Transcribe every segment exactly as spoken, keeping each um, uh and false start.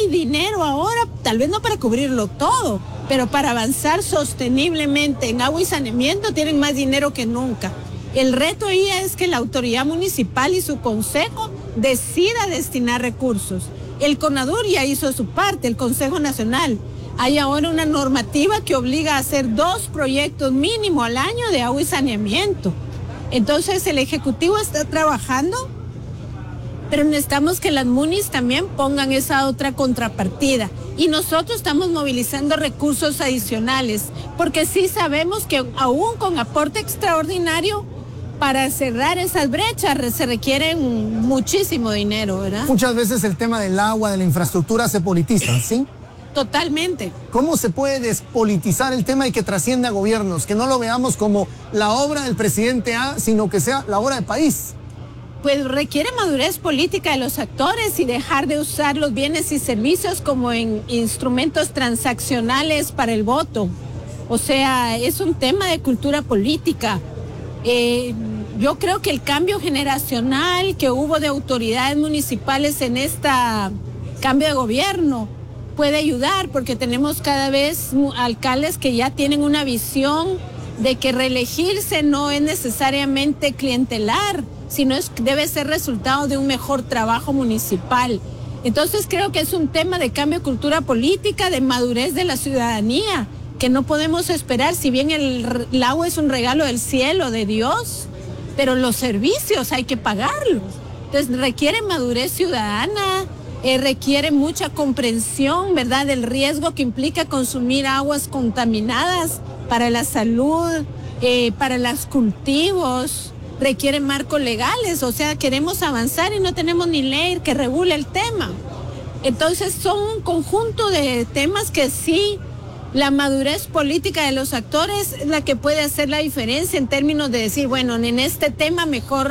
hay dinero ahora, tal vez no para cubrirlo todo, pero para avanzar sosteniblemente en agua y saneamiento tienen más dinero que nunca. El reto ahí es que la autoridad municipal y su consejo decida destinar recursos. El CONADUR ya hizo su parte, el Consejo Nacional. Hay ahora una normativa que obliga a hacer dos proyectos mínimo al año de agua y saneamiento. Entonces el Ejecutivo está trabajando, pero necesitamos que las munis también pongan esa otra contrapartida. Y nosotros estamos movilizando recursos adicionales, porque sí sabemos que aún con aporte extraordinario, para cerrar esas brechas se requiere muchísimo dinero, ¿verdad? Muchas veces el tema del agua, de la infraestructura se politiza, ¿sí? Totalmente. ¿Cómo se puede despolitizar el tema y que trascienda a gobiernos? Que no lo veamos como la obra del presidente A, sino que sea la obra del país. Pues requiere madurez política de los actores y dejar de usar los bienes y servicios como en instrumentos transaccionales para el voto. O sea, es un tema de cultura política. Eh, yo creo que el cambio generacional que hubo de autoridades municipales en este cambio de gobierno puede ayudar, porque tenemos cada vez alcaldes que ya tienen una visión de que reelegirse no es necesariamente clientelar, sino es, debe ser resultado de un mejor trabajo municipal. Entonces creo que es un tema de cambio de cultura política, de madurez de la ciudadanía, que no podemos esperar, si bien el, el agua es un regalo del cielo, de Dios, pero los servicios hay que pagarlos. Entonces requiere madurez ciudadana, eh, requiere mucha comprensión, ¿verdad?, del riesgo que implica consumir aguas contaminadas para la salud, eh, para los cultivos, requiere marcos legales, o sea, queremos avanzar y no tenemos ni ley que regule el tema. Entonces son un conjunto de temas que sí, la madurez política de los actores es la que puede hacer la diferencia en términos de decir, bueno, en este tema mejor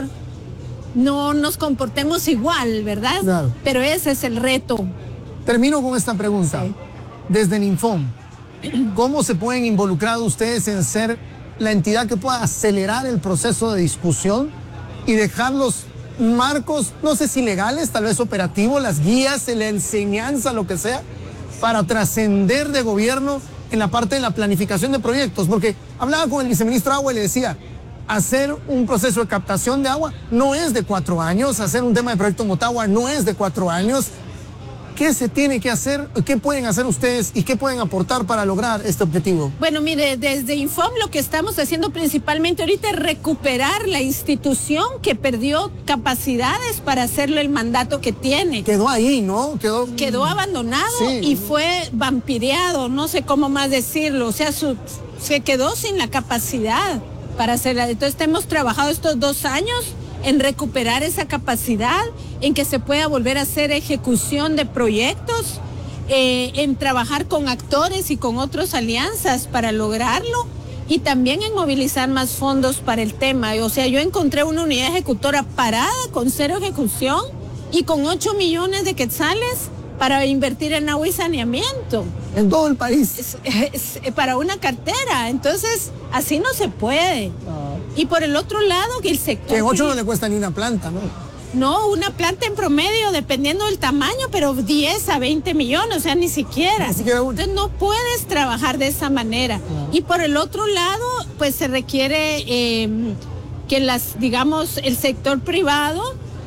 no nos comportemos igual, ¿verdad? Claro. Pero ese es el reto. Termino con esta pregunta. Sí. Desde el Infom, ¿cómo se pueden involucrar ustedes en ser la entidad que pueda acelerar el proceso de discusión y dejar los marcos, no sé si legales, tal vez operativos, las guías, la enseñanza, lo que sea, para trascender de gobierno en la parte de la planificación de proyectos? Porque hablaba con el viceministro Agua y le decía, hacer un proceso de captación de agua no es de cuatro años, hacer un tema de proyecto Motagua no es de cuatro años. ¿Qué se tiene que hacer? ¿Qué pueden hacer ustedes y qué pueden aportar para lograr este objetivo? Bueno, mire, desde Infom lo que estamos haciendo principalmente ahorita es recuperar la institución que perdió capacidades para hacerle el mandato que tiene. Quedó ahí, ¿no? Quedó, Quedó abandonado, sí, y fue vampireado, no sé cómo más decirlo. O sea, su, se quedó sin la capacidad para hacerla. Entonces hemos trabajado estos dos años en recuperar esa capacidad, en que se pueda volver a hacer ejecución de proyectos, eh, en trabajar con actores y con otras alianzas para lograrlo, y también en movilizar más fondos para el tema. O sea, yo encontré una unidad ejecutora parada con cero ejecución y con ocho millones de quetzales para invertir en agua y saneamiento. En todo el país. Es, es, es para una cartera. Entonces, así no se puede. No. Y por el otro lado, que el sector... Que en ocho no le cuesta ni una planta, ¿no? No, una planta en promedio, dependiendo del tamaño, pero diez a veinte millones, o sea, ni siquiera. Ni siquiera un... Entonces no puedes trabajar de esa manera. No. Y por el otro lado, pues se requiere eh, que las, digamos, el sector privado...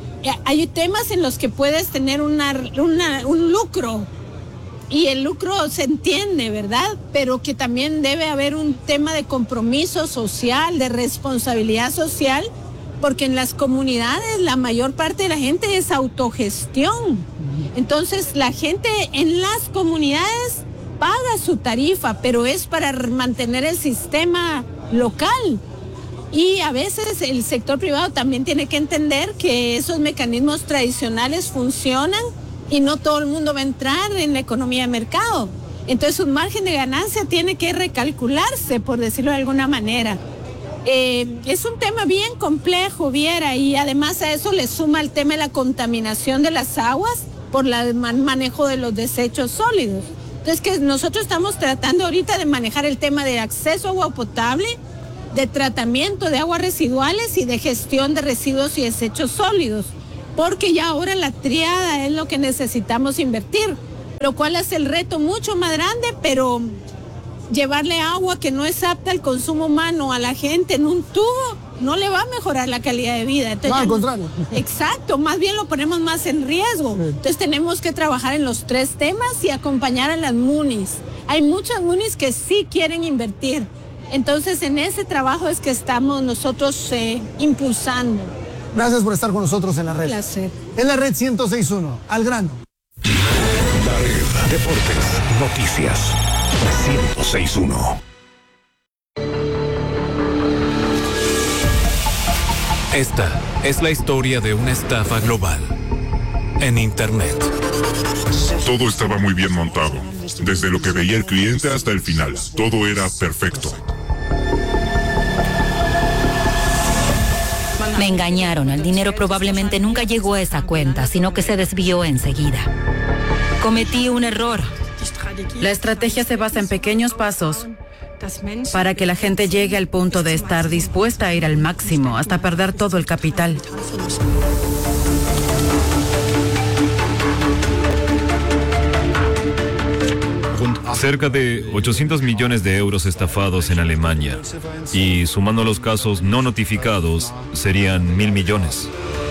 Hay temas en los que puedes tener una, una, un lucro, y el lucro se entiende, ¿verdad? Pero que también debe haber un tema de compromiso social, de responsabilidad social, porque en las comunidades la mayor parte de la gente es autogestión. Entonces la gente en las comunidades paga su tarifa, pero es para mantener el sistema local. Y a veces el sector privado también tiene que entender que esos mecanismos tradicionales funcionan y no todo el mundo va a entrar en la economía de mercado. Entonces un margen de ganancia tiene que recalcularse, por decirlo de alguna manera. Eh, es un tema bien complejo, Viera, y además a eso le suma el tema de la contaminación de las aguas por el manejo de los desechos sólidos. Entonces que nosotros estamos tratando ahorita de manejar el tema de acceso a agua potable, de tratamiento de aguas residuales y de gestión de residuos y desechos sólidos, porque ya ahora la triada es lo que necesitamos invertir, lo cual hace el reto mucho más grande, pero llevarle agua que no es apta al consumo humano a la gente en un tubo no le va a mejorar la calidad de vida. Entonces, no, al contrario. Exacto, más bien lo ponemos más en riesgo. Entonces tenemos que trabajar en los tres temas y acompañar a las MUNIs. Hay muchas MUNIs que sí quieren invertir. Entonces en ese trabajo es que estamos nosotros eh, impulsando. Gracias por estar con nosotros en la red. Un placer. En la red ciento seis punto uno, al grano. La red, deportes, noticias, ciento seis punto uno. Esta es la historia de una estafa global en Internet. Todo estaba muy bien montado. Desde lo que veía el cliente hasta el final, todo era perfecto. Me engañaron, el dinero probablemente nunca llegó a esa cuenta, sino que se desvió enseguida. Cometí un error. La estrategia se basa en pequeños pasos para que la gente llegue al punto de estar dispuesta a ir al máximo, hasta perder todo el capital. Cerca de ochocientos millones de euros estafados en Alemania y sumando los casos no notificados serían mil millones.